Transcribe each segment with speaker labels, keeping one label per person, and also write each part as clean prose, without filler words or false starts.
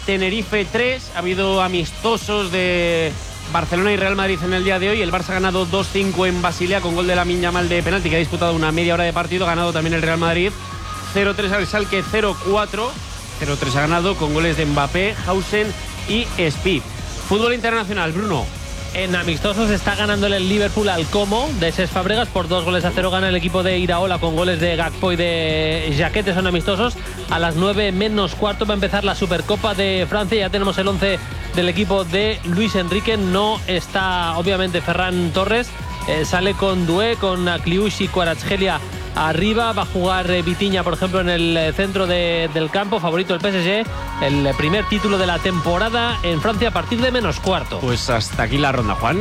Speaker 1: Tenerife 3. Ha habido amistosos de Barcelona y Real Madrid en el día de hoy. El Barça ha ganado 2-5 en Basilea con gol de Lamine Yamal de penalti, que ha disputado una media hora de partido. Ha ganado también el Real Madrid 0-3 al Schalke 0-4. 0-3 ha ganado con goles de Mbappé, Hausen y Speed. Fútbol internacional, Bruno.
Speaker 2: En amistosos está ganando el Liverpool al Como de Cesc Fabregas por 2-0. Gana el equipo de Iraola con goles de Gakpo y de Jaquete. Son amistosos. A las 9 menos cuarto va a empezar la Supercopa de Francia. Ya tenemos el 11 del equipo de Luis Enrique. No está obviamente Ferran Torres. Sale con Doué, con Kliush y Kvaratskhelia arriba. Va a jugar Vitinha, por ejemplo, en el centro del campo. Favorito el PSG. El primer título de la temporada en Francia a partir de menos cuarto.
Speaker 1: Pues hasta aquí la ronda, Juan.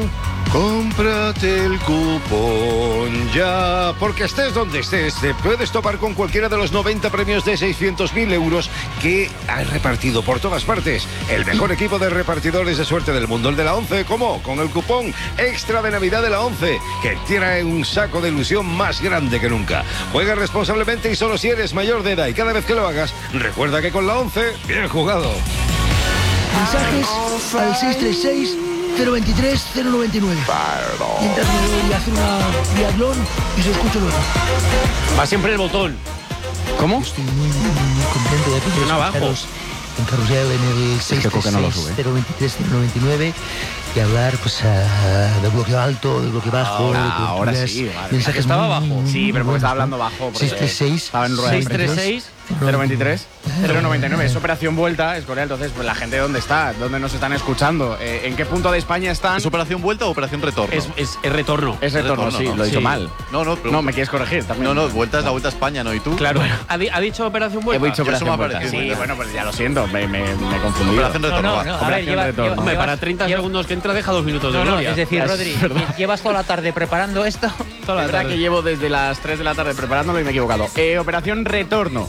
Speaker 3: Cómprate el cupón ya, porque estés donde estés, te puedes topar con cualquiera de los 90 premios de 600.000 euros que hay repartido por todas partes. El mejor equipo de repartidores de suerte del mundo, el de la 11. ¿Cómo? Con el cupón extra de Navidad de la 11, que tiene un saco de ilusión más grande que nunca. Juega responsablemente y solo si eres mayor de edad, y cada vez que lo hagas, recuerda que con la 11, bien jugado.
Speaker 4: Mensajes al 636 023 099. Mientras me voy a hacer una triatlón y se escucha luego.
Speaker 1: Va siempre el botón.
Speaker 5: ¿Cómo?
Speaker 4: Estoy muy contento de aquí.
Speaker 1: Abajo.
Speaker 4: En Carrusel en el 636 023 099 y hablar pues de bloque alto, de bloque bajo.
Speaker 5: Ahora sí, vale.
Speaker 4: Mensajes
Speaker 5: estaba bajo. Sí, pero porque estaba
Speaker 4: buenos,
Speaker 5: hablando bajo.
Speaker 4: 636
Speaker 5: estaba en rueda de prensa.
Speaker 1: 636
Speaker 5: 023 099. Es operación vuelta, es Corea. Entonces, pues la gente ¿dónde está? ¿Dónde nos están escuchando? ¿En qué punto de España están?
Speaker 6: ¿Es operación vuelta o operación retorno?
Speaker 1: Es retorno.
Speaker 5: Es retorno, sí,
Speaker 6: ¿no?
Speaker 5: lo he dicho
Speaker 1: Sí.
Speaker 5: mal.
Speaker 6: No,
Speaker 5: me quieres corregir también.
Speaker 6: No, vuelta es la vuelta a España, ¿no? ¿Y tú?
Speaker 1: Claro. ¿Ha dicho operación
Speaker 5: He
Speaker 1: vuelta?
Speaker 5: dicho
Speaker 6: Yo eso me
Speaker 5: operación
Speaker 6: ha
Speaker 5: vuelta.
Speaker 6: parecido.
Speaker 5: Sí, bueno, pues ya lo siento, me he confundido.
Speaker 6: Operación retorno. va.
Speaker 7: A ver,
Speaker 5: retorno.
Speaker 1: Hombre, para 30 segundos que entra deja 2 minutos de gloria.
Speaker 7: es decir, Rodri, llevas toda la tarde preparando esto.
Speaker 1: Toda la
Speaker 5: La verdad
Speaker 1: tarde.
Speaker 5: que llevo desde las 3 de la tarde preparándolo y me he equivocado. Operación retorno,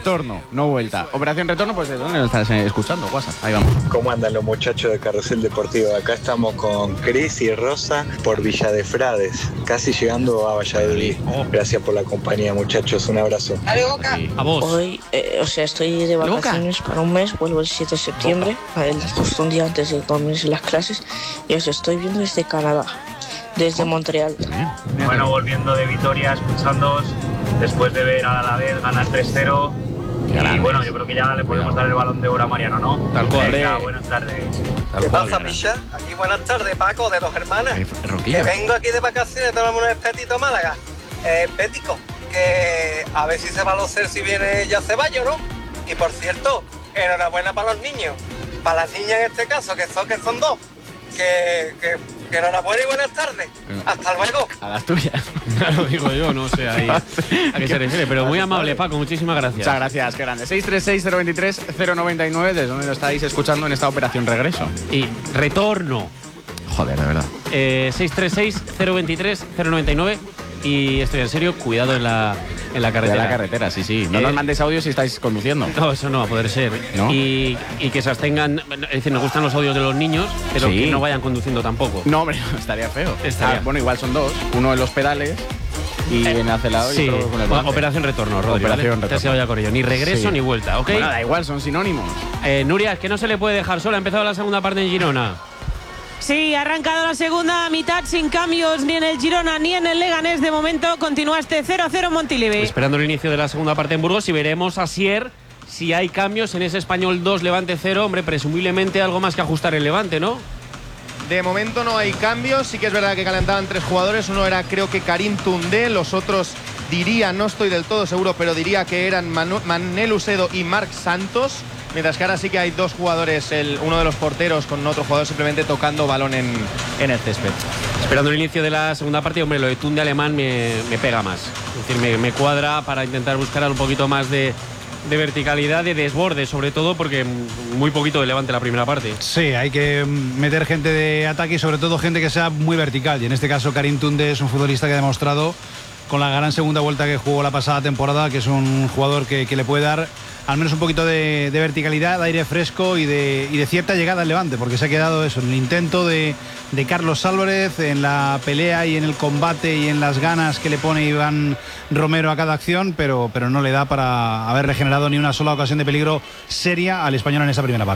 Speaker 5: no vuelta. Operación retorno, pues ¿de dónde lo estás escuchando? WhatsApp, ahí vamos.
Speaker 8: ¿Cómo andan los muchachos de Carrusel Deportivo? Acá estamos con Cris y Rosa por Villa de Frades, casi llegando a Valladolid. Gracias por la compañía, muchachos, un abrazo.
Speaker 1: A vos.
Speaker 9: Hoy, estoy de vacaciones para un mes, vuelvo el 7 de septiembre, justo un día antes de comienzar las clases, y os estoy viendo desde Canadá, desde Montreal.
Speaker 10: Bueno, volviendo de Vitoria, escuchándoos, después de ver a la vez ganar 3-0. Y bueno, yo creo que ya le podemos dar el balón de oro a Mariano, ¿no?
Speaker 1: Tal cual.
Speaker 10: Venga, buenas tardes.
Speaker 1: Tal cual.
Speaker 11: Misha? Aquí buenas tardes, Paco, de Dos Hermanas. Que
Speaker 5: Roquilla.
Speaker 11: vengo aquí de vacaciones, tomamos un espetito a Málaga. Pético, que a ver si se va a lucer si viene ya Ceballos, ¿no? Y por cierto, enhorabuena para los niños. Para las niñas en este caso, que son dos. Que enhorabuena y buenas tardes. Hasta luego.
Speaker 5: A las tuyas.
Speaker 1: Ya lo digo yo, no sé ahí a qué se refiere, pero muy amable, Paco, muchísimas gracias.
Speaker 5: Muchas gracias, qué grande. 636-023-099, ¿desde dónde lo estáis escuchando en esta operación regreso?
Speaker 1: Y retorno.
Speaker 5: Joder, de verdad.
Speaker 1: 636-023-099. Y estoy en serio, cuidado en la carretera.
Speaker 5: De la carretera, sí. No nos mandéis audios si estáis conduciendo.
Speaker 1: No, eso no va a poder ser.
Speaker 5: ¿No?
Speaker 1: Y que se abstengan, es decir, nos gustan los audios de los niños, pero
Speaker 5: Sí.
Speaker 1: que no vayan conduciendo tampoco.
Speaker 5: No, hombre, estaría feo.
Speaker 1: Estaría.
Speaker 5: Bueno, igual son dos. Uno en los pedales y en acelerado
Speaker 1: Sí,
Speaker 5: y otro con el volante.
Speaker 1: operación retorno, Rodri.
Speaker 5: Operación
Speaker 1: ¿vale? Te has
Speaker 5: retorno.
Speaker 1: quedado ya con ello. Ni regreso
Speaker 5: Sí.
Speaker 1: ni vuelta, ¿ok?
Speaker 5: Bueno, da igual, son sinónimos.
Speaker 1: Nuria, es que no se le puede dejar sola. Ha empezado la segunda parte en Girona.
Speaker 12: Sí, ha arrancado la segunda mitad sin cambios ni en el Girona ni en el Leganés. De momento continúa este 0-0 Montilivi.
Speaker 1: Esperando el inicio de la segunda parte en Burgos y veremos a Sier si hay cambios en ese Español 2, Levante 0. Hombre, presumiblemente algo más que ajustar el Levante, ¿no?
Speaker 13: De momento no hay cambios, sí que es verdad que calentaban 3 jugadores, uno era creo que Karim Toundé, los otros diría, no estoy del todo seguro, pero diría que eran Manel Usedo y Marc Santos, mientras que ahora sí que hay 2 jugadores, uno de los porteros con otro jugador simplemente tocando balón en el césped.
Speaker 1: Esperando el inicio de la segunda parte, hombre, lo de Toundé alemán me pega más, es decir, me cuadra para intentar buscar un poquito más de verticalidad, de desborde, sobre todo porque muy poquito de Levante la primera parte.
Speaker 14: Sí, hay que meter gente de ataque y sobre todo gente que sea muy vertical. Y en este caso Karim Toundé es un futbolista que ha demostrado con la gran segunda vuelta que jugó la pasada temporada que es un jugador que le puede dar al menos un poquito de verticalidad, de aire fresco y de cierta llegada al Levante, porque se ha quedado eso, en el intento de Carlos Álvarez, en la pelea y en el combate y en las ganas que le pone Iván Romero a cada acción, pero no le da para haber regenerado ni una sola ocasión de peligro seria al Español en esa primera parte.